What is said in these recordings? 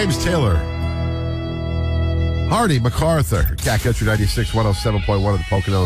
James Taylor. Hardy MacArthur. Cat Country 96, 107.1 of the Poconos.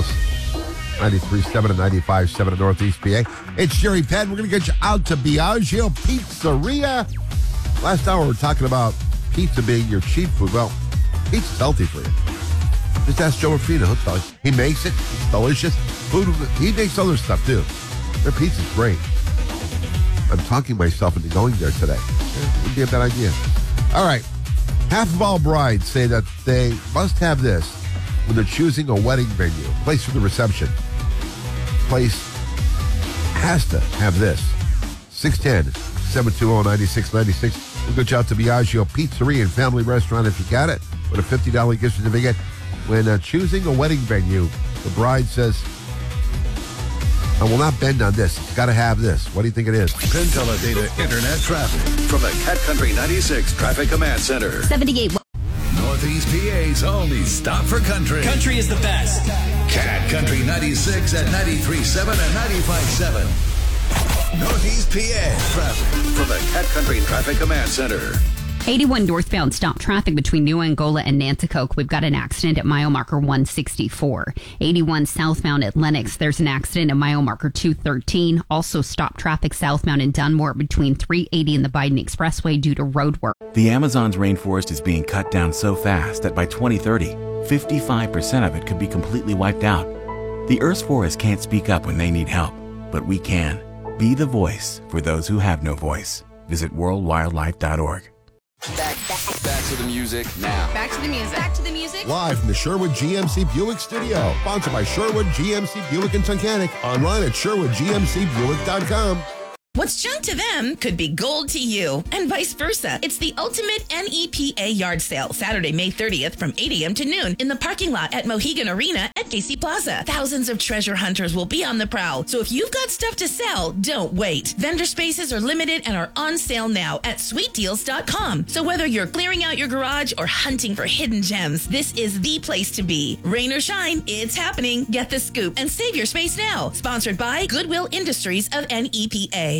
93.7 and 95.7 in Northeast PA. It's Jerry Penn. We're going to get you out to Biagio Pizzeria. Last hour we were talking about pizza being your cheap food. Well, pizza's healthy for you. Just ask Joe Rufino. He'll tell you. He makes it. It's delicious. Food. He makes other stuff too. Their pizza's great. I'm talking myself into going there today. Wouldn't be a bad idea. All right. Half of all brides say that they must have this when they're choosing a wedding venue, place for the reception. Place has to have this. 610-720-9696. We'll get you out to Biagio Pizzeria and Family Restaurant if you got it, with a $50 gift certificate. When choosing a wedding venue, the bride says, I will not bend on this. It's got to have this. What do you think it is? Penteledata Internet Traffic from the Cat Country 96 Traffic Command Center. 78. Northeast PA's only stop for country. Country is the best. Cat Country 96 at 93.7 and 95.7. Northeast PA traffic from the Cat Country Traffic Command Center. 81 northbound stop traffic between New Angola and Nanticoke. We've got an accident at mile marker 164. 81 southbound at Lenox. There's an accident at mile marker 213. Also stop traffic southbound in Dunmore between 380 and the Biden Expressway due to road work. The Amazon's rainforest is being cut down so fast that by 2030, 55% of it could be completely wiped out. The Earth's forests can't speak up when they need help, but we can. Be the voice for those who have no voice. Visit worldwildlife.org. Back to the music now. Back to the music. Back to the music. Live from the Sherwood GMC Buick Studio. Sponsored by Sherwood GMC Buick and Tunkhannock. Online at SherwoodGMCBuick.com. What's junk to them could be gold to you, and vice versa. It's the ultimate NEPA yard sale, Saturday, May 30th from 8 a.m. to noon in the parking lot at Mohegan Arena at Casey Plaza. Thousands of treasure hunters will be on the prowl, so if you've got stuff to sell, don't wait. Vendor spaces are limited and are on sale now at sweetdeals.com. So whether you're clearing out your garage or hunting for hidden gems, this is the place to be. Rain or shine, it's happening. Get the scoop and save your space now. Sponsored by Goodwill Industries of NEPA.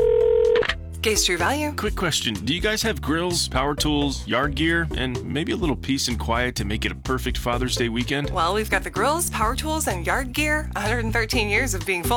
Gaze True Value. Quick question. Do you guys have grills, power tools, yard gear, and maybe a little peace and quiet to make it a perfect Father's Day weekend? Well, we've got the grills, power tools, and yard gear. 113 years of being full